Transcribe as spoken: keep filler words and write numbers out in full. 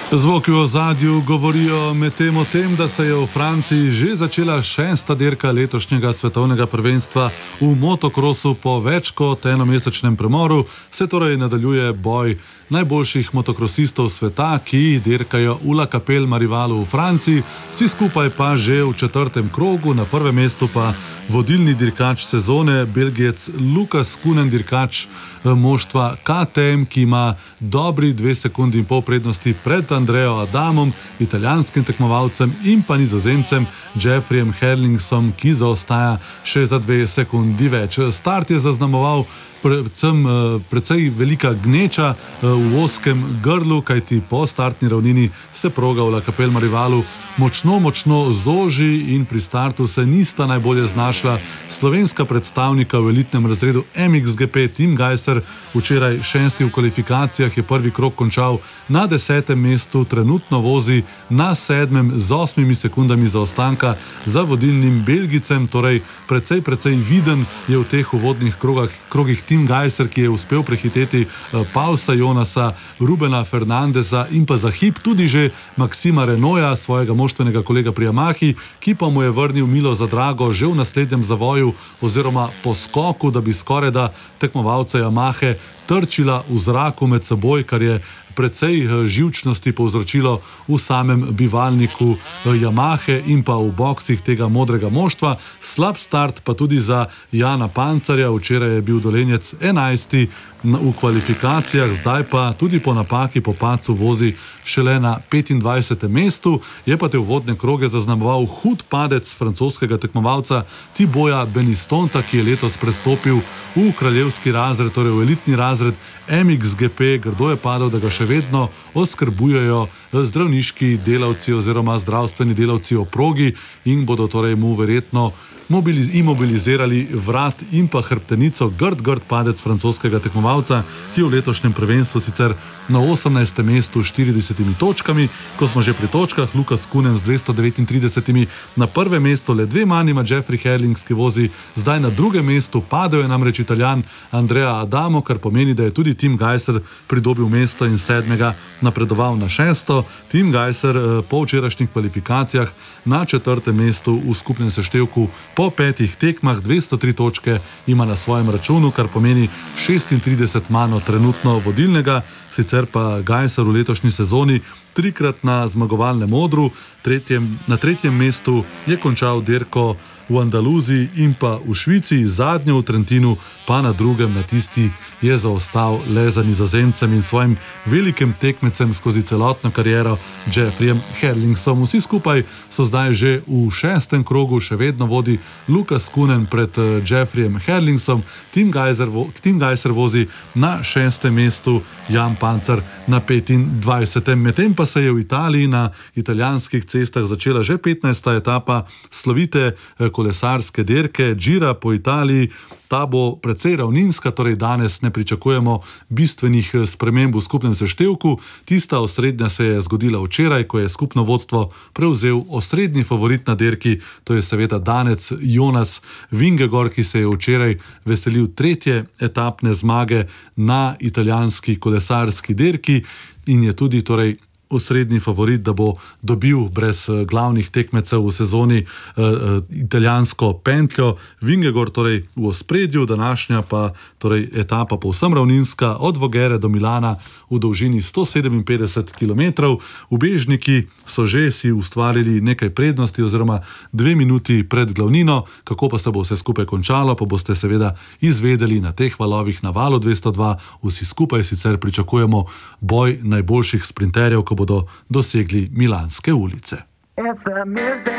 Zvoki v ozadju govorijo medtem o tem, da se je v Franciji že začela šesta dirka letošnjega svetovnega prvenstva v motokrosu. Po več kot enomesečnem premoru se torej nadaljuje boj najboljših motokrosistov sveta, ki dirkajo v La Capelle-Marivalu v Franciji, vsi skupaj pa že v četrtem krogu, na prvem mestu pa vodilni dirkač sezone, Belgijec Lukas Koenen, dirkač moštva K T M, ki ima dobri dve sekundi in pol prednosti pred Andrejo Adamom, italijanskim tekmovalcem, in pa Nizozemcem Jeffreyjem Herlingsom, ki zaostaja še za dve sekundi več. Start je zaznamoval predvsem precej velika gneča v ozkem grlu, kajti po startni ravnini se proga v La Capelle-Marivalu močno, močno zoži in pri startu se nista najbolje znašla slovenska predstavnika v elitnem razredu M X G P. Tim Gajser, včeraj šesti v kvalifikacijah, je prvi krog končal na desetem mestu, trenutno vozi na sedmem z osmimi sekundami zaostanka za vodilnim Belgijcem, torej precej, precej viden je v teh uvodnih krogah, krogih Tim Gajser, ki je uspel prehiteti Paulsa Jonasa, Rubena Fernandeza in pa za hip tudi že Maxima Renoja, svojega moštvenega kolega pri Yamahi, ki pa mu je vrnil milo za drago že v naslednjem zavoju oziroma poskoku, da bi skorajda tekmovalca Yamahe trčila v zraku med seboj, kar je precej živčnosti povzročilo v samem bivalniku Yamahe in pa v boksih tega modrega moštva. Slab start pa tudi za Jana Pancarja, včeraj je bil Dolenjec enajsti v kvalifikacijah, zdaj pa tudi po napaki, po padcu vozi šele na petindvajsetem mestu. Je pa te uvodne kroge zaznamoval hud padec francoskega tekmovalca Thibautta Benistonta, ki je letos prestopil v kraljevski razred, torej v elitni razred M X G P. Grdo je padel, da ga še vedno oskrbujejo zdravniški delavci oziroma zdravstveni delavci o progi in bodo torej mu verjetno Mobiliz- imobilizirali vrat in pa hrbtenico. Grd, grd padec francoskega tekmovalca, ki je v letošnjem prvenstvu sicer na osemnajstem mestu s štiridesetimi točkami. Ko smo že pri točkah, Lukas Koenen z dvesto devetintridesetimi na prvem mestu, le dve manj ima Jeffrey Herlings, ki vozi zdaj na drugem mestu. Padel je namreč Italijan Andrea Adamo, kar pomeni, da je tudi Tim Gajser pridobil mesto in sedmega napredoval na šesto. Tim Gajser po včerajšnjih kvalifikacijah na četrtem mestu v skupnem seštevku. Po petih tekmah dvesto tri točke ima na svojem računu, kar pomeni šestintrideset manj od trenutno vodilnega. Sicer pa Gajser v letošnji sezoni trikrat na zmagovalnem odru, tretjem, na tretjem mestu je končal dirko v Andaluziji in pa v Švici, zadnjo v Trentinu, pa na drugem, na tisti, je zaostal le za Nizozemcem in svojim velikim tekmecem skozi celotno kariero Jeffreyjem Herlingsom. Vsi skupaj so zdaj že v šestem krogu, še vedno vodi Lukas Koenen pred Jeffreyjem Herlingsom, Tim Gajser, Tim Gajser vozi na šestem mestu, Jan Pancar na petindvajsetem. Medtem pa se je v Italiji na italijanskih cestah začela že petnajsta etapa slovite kolesarske dirke Gira po Italiji. Ta bo precej ravninska, torej danes ne pričakujemo bistvenih sprememb v skupnem seštevku. Tista osrednja se je zgodila včeraj, ko je skupno vodstvo prevzel osrednji favorit na dirki, to je seveda Danec Jonas Vingegaard, ki se je včeraj veselil tretje etapne zmage na italijanski kolesarski dirki in je tudi torej osrednji favorit, da bo dobil brez glavnih tekmecev v sezoni eh, italijansko pentljo. Vingegaard torej v ospredju, današnja pa torej etapa povsem ravninska od Voghere do Milana v dolžini sto sedeminpetdeset kilometrov. Ubežniki so že si ustvarili nekaj prednosti oziroma dve minuti pred glavnino. Kako pa se bo vse skupaj končalo, pa boste seveda izvedeli na teh valovih na valu dvesto dva. Vsi skupaj sicer pričakujemo boj najboljših sprinterjev, ko bodo dosegli milanske ulice.